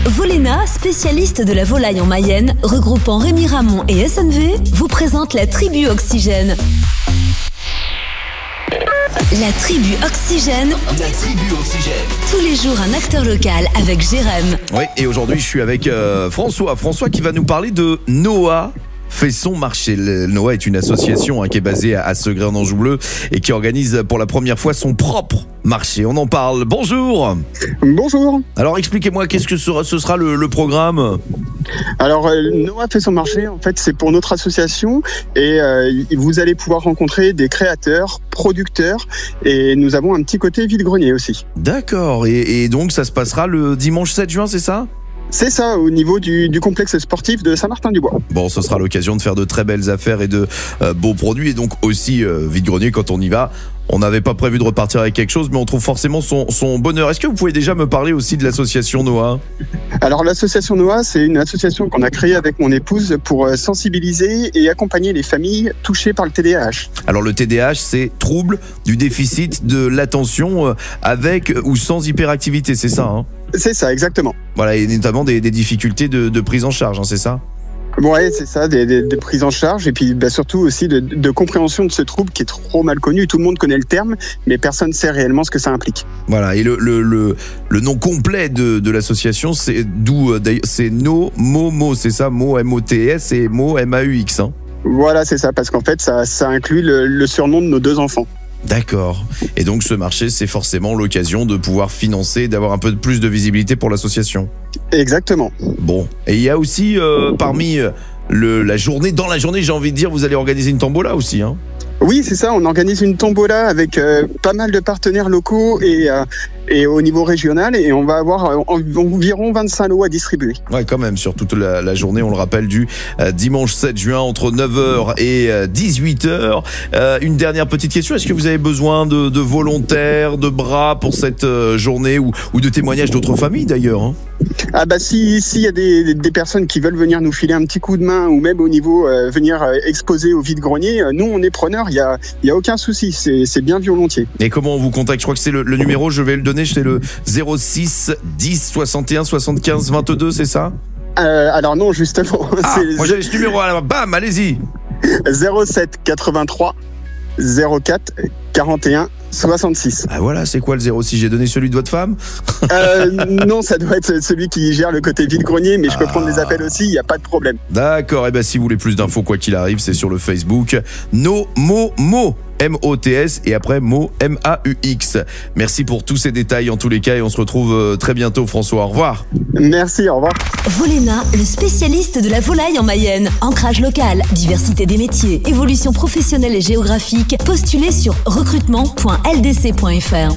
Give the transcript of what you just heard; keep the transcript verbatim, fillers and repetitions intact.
Volena, spécialiste de la volaille en Mayenne, regroupant Rémy Ramon et S N V, vous présente la tribu Oxygène. La tribu Oxygène. La tribu Oxygène. Tous les jours un acteur local avec Jérém. Oui, et aujourd'hui je suis avec euh, François. François qui va nous parler de Noah fait son marché. Le Noah est une association hein, qui est basée à, à Segré en Anjou Bleu et qui organise pour la première fois son propre marché. On en parle. Bonjour. Bonjour. Alors expliquez-moi, qu'est-ce que sera, ce sera le, le programme ? Alors euh, Noah fait son marché, en fait c'est pour notre association et euh, vous allez pouvoir rencontrer des créateurs, producteurs et nous avons un petit côté vide-grenier aussi. D'accord, et, et donc ça se passera le dimanche sept juin, c'est ça ? C'est ça, au niveau du, du complexe sportif de Saint-Martin-du-Bois. Bon, ce sera l'occasion de faire de très belles affaires et de euh, beaux produits et donc aussi euh, vide-grenier quand on y va. On n'avait pas prévu de repartir avec quelque chose, mais on trouve forcément son, son bonheur. Est-ce que vous pouvez déjà me parler aussi de l'association Noah ? Alors l'association Noah, c'est une association qu'on a créée avec mon épouse pour sensibiliser et accompagner les familles touchées par le T D A H. Alors le T D A H, c'est trouble du déficit de l'attention avec ou sans hyperactivité, c'est ça hein ? C'est ça, exactement. Voilà, et notamment des, des difficultés de, de prise en charge, hein, c'est ça ? Ouais, c'est ça, des, des, des prises en charge et puis bah, surtout aussi de, de compréhension de ce trouble qui est trop mal connu. Tout le monde connaît le terme, mais personne ne sait réellement ce que ça implique. Voilà, et le, le, le, le nom complet de, de l'association, c'est d'où c'est No Mo Mo, c'est ça, Mo M O T S et Mo M A U X. Hein. Voilà, c'est ça, parce qu'en fait, ça, ça inclut le, le surnom de nos deux enfants. D'accord. Et donc ce marché, c'est forcément l'occasion de pouvoir financer, d'avoir un peu plus de visibilité pour l'association. Exactement. Bon. Et il y a aussi euh, parmi le, la journée, dans la journée, j'ai envie de dire, vous allez organiser une tombola aussi, hein ? Oui, c'est ça. On organise une tombola avec euh, pas mal de partenaires locaux et, euh, et au niveau régional. Et on va avoir euh, environ vingt-cinq lots à distribuer. Ouais, quand même, sur toute la, la journée, on le rappelle, du euh, dimanche sept juin entre neuf heures et euh, dix-huit heures. Euh, une dernière petite question. Est-ce que vous avez besoin de, de volontaires, de bras pour cette euh, journée ou, ou de témoignages d'autres familles d'ailleurs hein ? Ah bah si s'il y a des, des personnes qui veulent venir nous filer un petit coup de main ou même au niveau euh, venir euh, exposer au vide-grenier, euh, nous on est preneurs, il y a il y a aucun souci, c'est c'est bien volontiers. Et comment on vous contacte ? Je crois que c'est le, le numéro, je vais le donner, c'est le zéro six dix soixante et un soixante-quinze vingt-deux, c'est ça ? Euh, alors non justement. Ah, c'est moi j'avais ce numéro, alors bam, allez-y. zéro sept quatre-vingt-trois zéro quatre quarante et un soixante-six. Ah voilà, c'est quoi le zéro six ? J'ai donné celui de votre femme ? euh, Non, ça doit être celui qui gère le côté vide-grenier, mais je peux ah. prendre les appels aussi, il n'y a pas de problème. D'accord, et bien si vous voulez plus d'infos, quoi qu'il arrive, c'est sur le Facebook No Mo Mo. M O T S et après Mo M A U X. Merci pour tous ces détails en tous les cas et on se retrouve très bientôt François. Au revoir. Merci, au revoir. Volena, le spécialiste de la volaille en Mayenne. Ancrage local, diversité des métiers, évolution professionnelle et géographique. Postulez sur recrutement point l d c point f r.